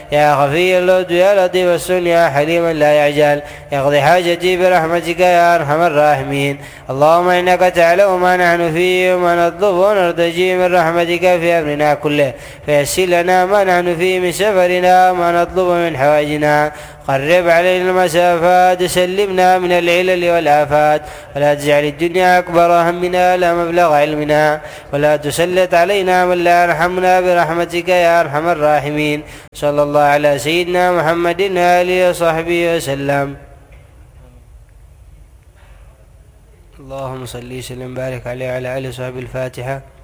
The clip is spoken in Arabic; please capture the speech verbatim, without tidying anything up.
يا خفي اللطف يا لطيف السن يا حليما لا يعجل اقض حاجتي برحمتك يا أرحم الراحمين. اللهم إنك تعلم ما نحن فيه وما نطلب ونرتجي من رحمتك في أمرنا كله، فيسر لنا ما نحن فيه من سفرنا وما نطلب من حوائجنا. قرب علينا المسافات، سلمنا من العلل والآفات، ولا تجعل الدنيا أكبر همنا لا مبلغ علمنا، ولا تسلط علينا من لا يرحمنا برحمتك يا أرحم الراحمين. صلى الله على سيدنا محمد وآله وصحبه وسلم. اللهم صل وسلم وبارك عليه وعلى آله وصحبه. الفاتحة.